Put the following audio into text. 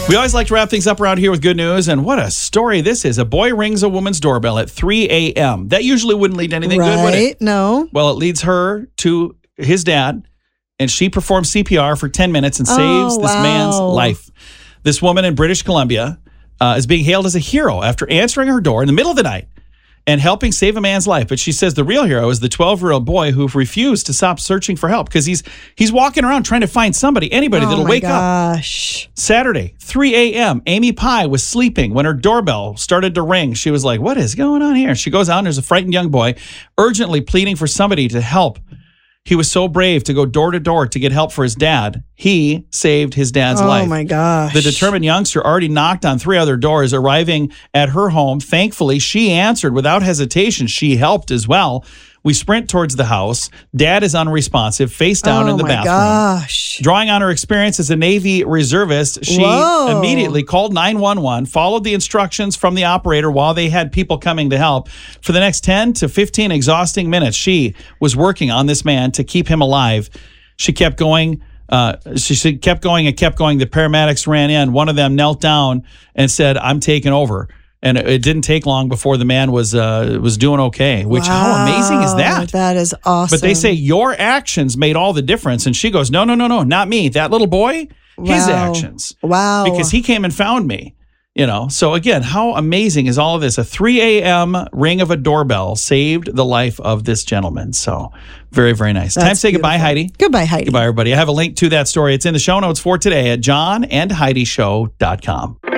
We always like to wrap things up around here with good news, and what a story this is. A boy rings a woman's doorbell at 3 a.m. That usually wouldn't lead to anything good, would it? No. Well, it leads her to his dad, and she performs CPR for 10 minutes and saves this man's life. This woman in British Columbia is being hailed as a hero after answering her door in the middle of the night and helping save a man's life. But she says the real hero is the 12-year-old boy who refused to stop searching for help because he's walking around trying to find anybody that'll wake up. Saturday, 3 a.m., Amy Pye was sleeping when her doorbell started to ring. She was like, what is going on here? She goes out and there's a frightened young boy urgently pleading for somebody to help. He was so brave to go door to door to get help for his dad. He saved his dad's life. Oh, my gosh. The determined youngster already knocked on 3 other doors, arriving at her home. Thankfully, she answered without hesitation. She helped as well. We sprint towards the house. Dad is unresponsive, face down in the bathroom. Oh, my gosh. Drawing on her experience as a Navy reservist, she immediately called 911, followed the instructions from the operator while they had people coming to help. For the next 10 to 15 exhausting minutes, she was working on this man to keep him alive. She kept going. She kept going and kept going. The paramedics ran in. One of them knelt down and said, I'm taking over. And it didn't take long before the man was doing okay, which how amazing is that? That is awesome. But they say your actions made all the difference. And she goes, no, not me. That little boy, his actions. Wow. Because he came and found me. So again, how amazing is all of this? A 3 a.m. ring of a doorbell saved the life of this gentleman. So very, very nice. Time to say goodbye, Heidi. Goodbye, Heidi. Goodbye, everybody. I have a link to that story. It's in the show notes for today at johnandheidishow.com.